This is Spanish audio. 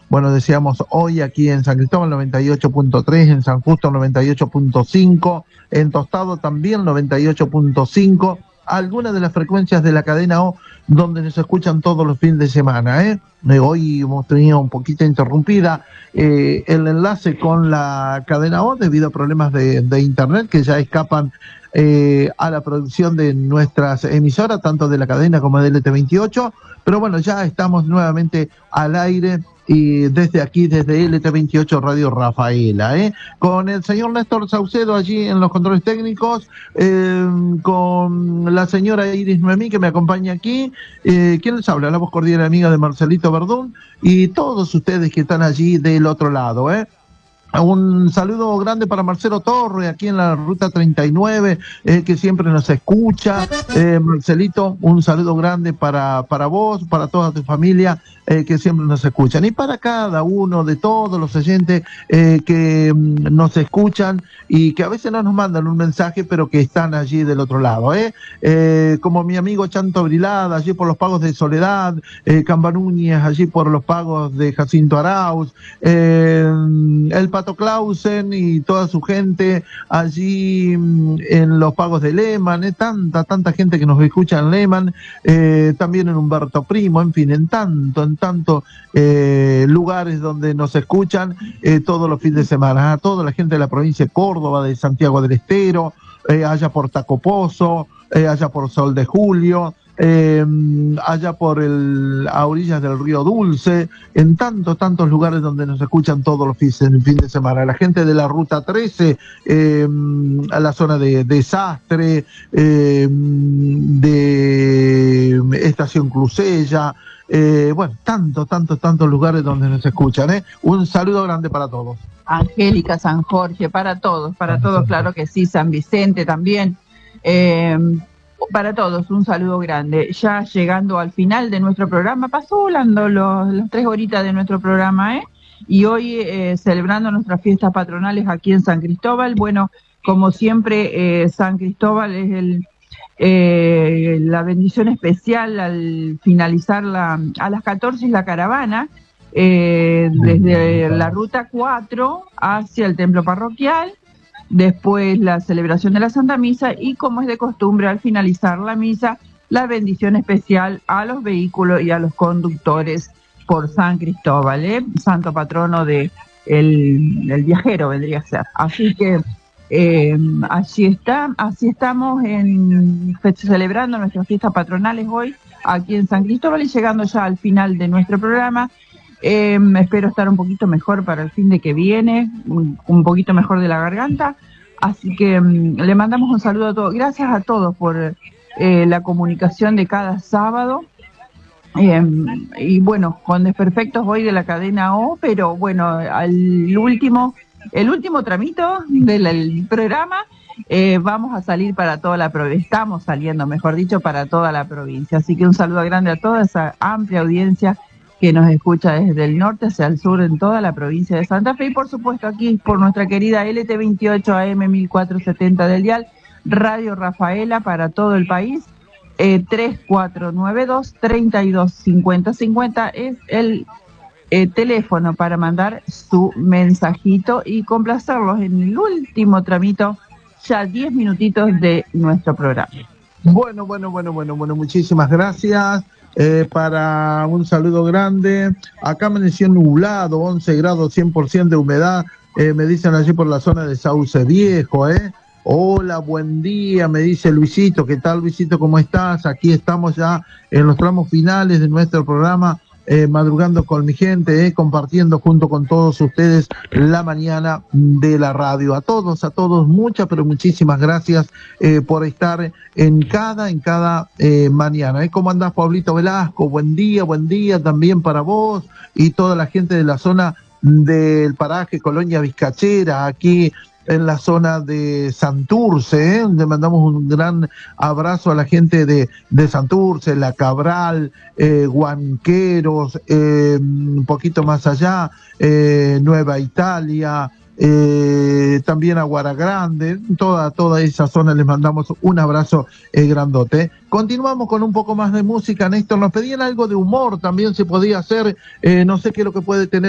Bueno, decíamos hoy aquí en San Cristóbal 98.3, en San Justo 98.5, en Tostado también 98.5, algunas de las frecuencias de la cadena O donde nos escuchan todos los fines de semana. Hoy hemos tenido un poquito interrumpida el enlace con la cadena O debido a problemas de internet que ya escapan a la producción de nuestras emisoras, tanto de la cadena como de LT28, pero bueno, ya estamos nuevamente al aire y desde aquí, desde LT28 Radio Rafaela, con el señor Néstor Saucedo allí en los controles técnicos, con la señora Iris Noemí que me acompaña aquí, ¿quién les habla? La voz cordial amiga de Marcelito Verdún y todos ustedes que están allí del otro lado, Un saludo grande para Marcelo Torre, aquí en la Ruta 39, que siempre nos escucha. Marcelito, un saludo grande para vos, para toda tu familia, que siempre nos escuchan. Y para cada uno de todos los oyentes que nos escuchan y que a veces no nos mandan un mensaje, pero que están allí del otro lado. Como mi amigo Chanto Brilada, allí por los pagos de Soledad, Camba Núñez, allí por los pagos de Jacinto Arauz, el Pato Clausen y toda su gente allí en los pagos de Lehmann, tanta gente que nos escucha en Lehmann, también en Humberto Primo, en fin, en tanto lugares donde nos escuchan todos los fines de semana, a toda la gente de la provincia de Córdoba, de Santiago del Estero, allá por Tacopozo, allá por Sol de Julio, allá por a orillas del Río Dulce, en tantos lugares donde nos escuchan todos los fines de semana. La gente de la Ruta 13, a la zona de Sastre, de Estación Clusella, bueno, tantos lugares donde nos escuchan. Un saludo grande para todos. Angélica, San Jorge, para todos, claro que sí, San Vicente también. Para todos, un saludo grande. Ya llegando al final de nuestro programa, pasó volando las 3 horitas de nuestro programa, y hoy celebrando nuestras fiestas patronales aquí en San Cristóbal. Bueno, como siempre, San Cristóbal es la bendición especial al finalizar a las 14 la caravana, desde la Ruta 4 hacia el templo parroquial. Después la celebración de la Santa Misa y, como es de costumbre, al finalizar la misa, la bendición especial a los vehículos y a los conductores por San Cristóbal, santo patrono del viajero vendría a ser. Así que así estamos celebrando nuestras fiestas patronales hoy aquí en San Cristóbal y llegando ya al final de nuestro programa. Espero estar un poquito mejor para el fin de que viene, un poquito mejor de la garganta, así que le mandamos un saludo a todos. Gracias a todos por la comunicación de cada sábado, y bueno, con desperfectos hoy de la cadena O, pero bueno, el último tramito del programa, vamos a salir para toda la provincia, estamos saliendo, mejor dicho, para toda la provincia, así que un saludo grande a toda esa amplia audiencia que nos escucha desde el norte hacia el sur en toda la provincia de Santa Fe y por supuesto aquí por nuestra querida LT28 AM 1470 del dial, Radio Rafaela para todo el país. 3492-325050 es el teléfono para mandar su mensajito y complacerlos en el último tramito, ya 10 minutitos de nuestro programa. Bueno, muchísimas gracias. Para un saludo grande. Acá amaneció nublado, 11 grados, 100% de humedad, me dicen allí por la zona de Sauce Viejo. Hola, buen día, me dice Luisito. ¿Qué tal, Luisito? ¿Cómo estás? Aquí estamos ya en los tramos finales de nuestro programa, madrugando con mi gente, compartiendo junto con todos ustedes la mañana de la radio. A todos, muchas, pero muchísimas gracias por estar en cada mañana. ¿Cómo andás, Pablito Velasco? Buen día también para vos y toda la gente de la zona del paraje Colonia Vizcachera, aquí en la zona de Santurce, donde mandamos un gran abrazo a la gente de Santurce, La Cabral, Huanqueros, un poquito más allá, Nueva Italia, también a Guaragrande, toda esa zona les mandamos un abrazo grandote. Continuamos con un poco más de música, Néstor. Nos pedían algo de humor, también se podía hacer, no sé qué es lo que puede tener